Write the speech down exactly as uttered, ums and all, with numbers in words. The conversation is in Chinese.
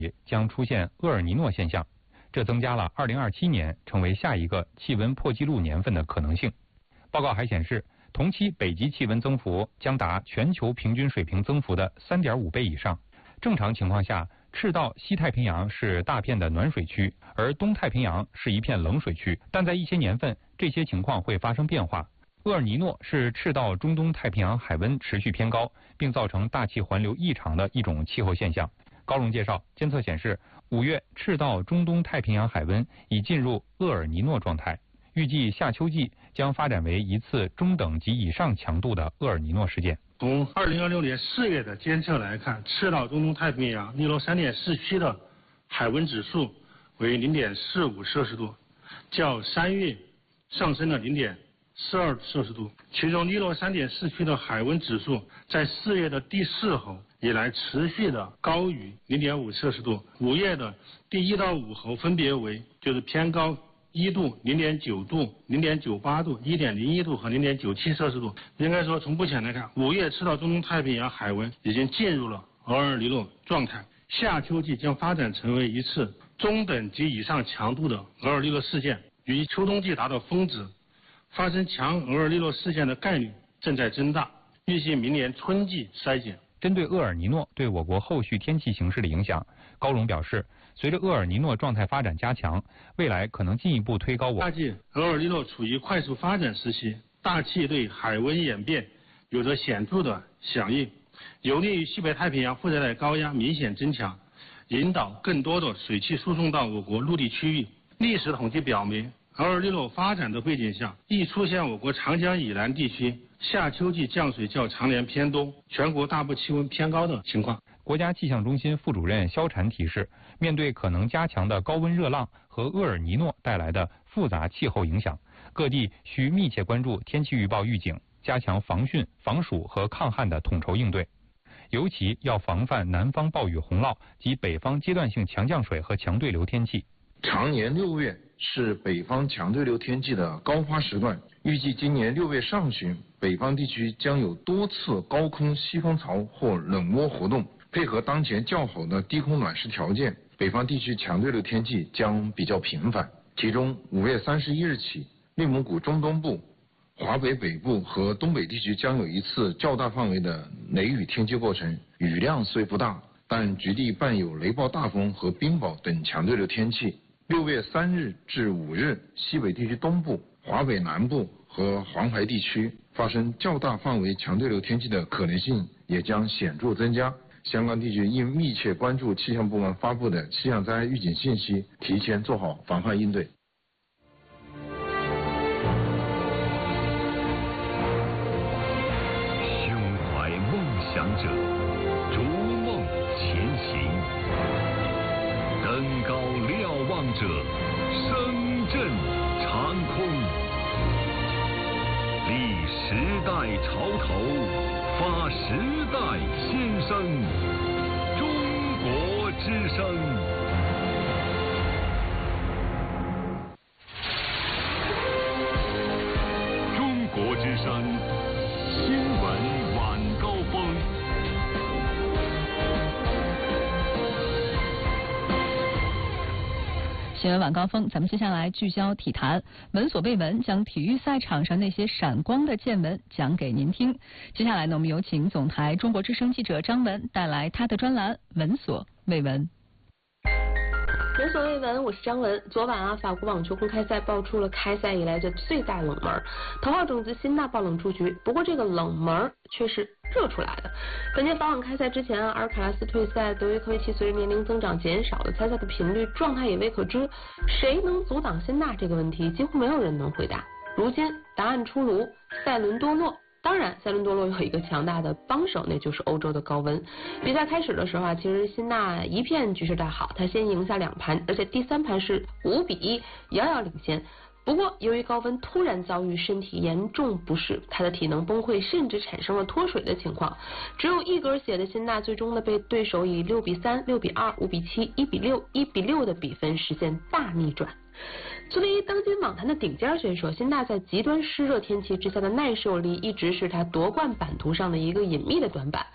将出现厄尔尼诺现象，这增加了二零二七年成为下一个气温破纪录年份的可能性。报告还显示，同期北极气温增幅将达全球平均水平增幅的 三点五 倍以上。正常情况下，赤道西太平洋是大片的暖水区，而东太平洋是一片冷水区，但在一些年份，这些情况会发生变化。厄尔尼诺是赤道中东太平洋海温持续偏高，并造成大气环流异常的一种气候现象。高龙介绍，监测显示，五月赤道中东太平洋海温已进入厄尔尼诺状态，预计夏秋季将发展为一次中等及以上强度的厄尔尼诺事件。 从二零二六年四月的监测来看，赤道中东太平洋尼罗三点四区的海温指数为 零点四五 摄氏度，较三月上升了 零点四二 摄氏度。其中尼罗三点四区的海温指数在四月的第四候以来持续的高于 零点五 摄氏度，五月的第一到五候分别为就是偏高一度、零点九度、零点九八度、一点零一度和 零点九七 摄氏度。应该说，从目前来看，五月赤道中东太平洋海温已经进入了厄尔尼诺状态，夏秋季将发展成为一次中等及以上强度的厄尔尼诺事件，与秋冬季达到峰值，发生强厄尔尼诺事件的概率正在增大，预计明年春季衰减。 针对厄尔尼诺对我国后续天气形势的影响，高龙表示，随着厄尔尼诺状态发展加强，未来可能进一步推高我夏季厄尔尼诺处于快速发展时期，大气对海温演变有着显著的响应，有利于西北太平洋副热带高压明显增强，引导更多的水汽输送到我国陆地区域。历史统计表明，厄尔尼诺发展的背景下，易出现我国长江以南地区夏秋季降水较常年偏多，全国大部气温偏高的情况。 国家气象中心副主任肖禅提示，面对可能加强的高温热浪和厄尔尼诺带来的复杂气候影响，各地需密切关注天气预报预警，加强防汛、防暑和抗旱的统筹应对。尤其要防范南方暴雨洪涝及北方阶段性强降水和强对流天气。 常年六月是北方强对流天气的高发时段，预计今年六月上旬，北方地区将有多次高空西风槽或冷涡活动，配合当前较好的低空暖湿条件，北方地区强对流天气将比较频繁。其中，五月三十一日起，内蒙古中东部、华北北部和东北地区将有一次较大范围的雷雨天气过程，雨量虽不大，但局地伴有雷暴大风和冰雹等强对流天气。六月三日至五日，西北地区东部、华北南部和黄海地区发生较大范围强对流天气的可能性也将显著增加。相关地区应密切关注气象部门发布的气象灾害预警信息，提前做好防范应对。 胸怀梦想者，逐梦前行。登高瞭望者，声震长空。立时代潮头，发时代先声。中国之声。中国之声新闻晚高峰。 新闻晚高峰，咱们接下来聚焦体坛，闻所未闻，将体育赛场上那些闪光的见闻讲给您听。接下来呢，我们有请总台中国之声记者张文带来他的专栏《闻所未闻》。 闻所未闻，我是张文。昨晚啊，法国网球公开赛爆出了开赛以来的最大冷门，头号种子辛纳爆冷出局。不过这个冷门却是热出来的。本届法网开赛之前啊，阿尔卡拉斯退赛，德约科维奇随着年龄增长减少了参赛的频率，状态也未可知。谁能阻挡辛纳这个问题，几乎没有人能回答。如今答案出炉，塞伦多洛。当然，塞伦多洛有一个强大的帮手，那就是欧洲的高温。比赛开始的时候啊，其实辛纳一片局势大好，他先赢下两盘，而且第三盘是五比一遥遥领先。不过，由于高温突然遭遇身体严重不适，他的体能崩溃，甚至产生了脱水的情况。只有一格血的辛纳，最终呢被对手以六比三、六比二、五比七、一比六、一比六的比分实现大逆转。作为当今网坛的顶尖选手，辛纳在极端湿热天气之下的耐受力，一直是他夺冠版图上的一个隐秘的短板。